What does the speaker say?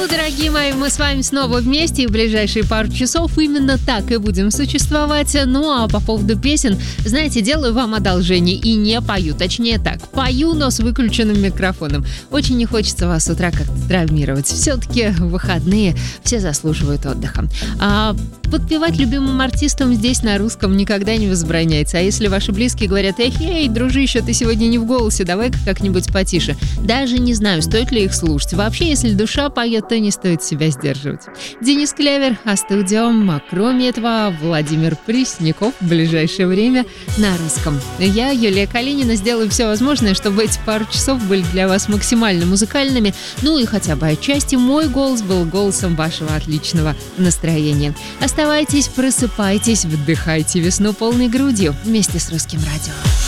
Дорогие мои, мы с вами снова вместе, и в ближайшие пару часов именно так и будем существовать. Ну а по поводу песен, знаете, делаю вам одолжение и не пою, точнее так, пою, но с выключенным микрофоном. Очень не хочется вас с утра как-то травмировать. Все-таки выходные, все заслуживают отдыха. А подпевать любимым артистам здесь на русском никогда не возбраняется. А если ваши близкие говорят: эй, дружище, ты сегодня не в голосе, давай-ка как-нибудь потише. Даже не знаю, стоит ли их слушать. Вообще, если душа поет, то не стоит себя сдерживать. Денис Клявер, а студиум, а кроме этого Владимир Пресняков в ближайшее время на русском. Я, Юлия Калинина, сделаю все возможное, чтобы эти пару часов были для вас максимально музыкальными, ну и хотя бы отчасти мой голос был голосом вашего отличного настроения. Оставайтесь, просыпайтесь, вдыхайте весну полной грудью вместе с Русским радио.